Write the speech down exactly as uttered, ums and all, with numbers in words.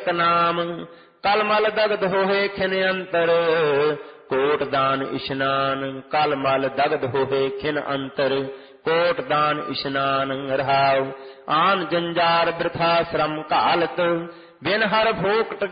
ਨਾਨਕ ਨਾਮ। ਕਲ ਮਲ ਦਗਧ ਹੋਏ ਖਿਨ ਅੰਤਰ, ਕੋਟ ਦਾਨ ਇਸ਼ਨਾਨ। ਕਲ ਮਲ ਦਗਧ ਹੋਏ ਖਿਨ ਅੰਤਰ, ਕੋਟ ਦਾਨ ਇਸ਼ਨਾਨ। ਰਹਾਉ ਆਨ ਜੰਜਾਰ ਬਿਰਥਾ ਸ਼ਰਮ ਘਾਲਤ, ਬਿਨ ਹਰ ਫੋਕਟ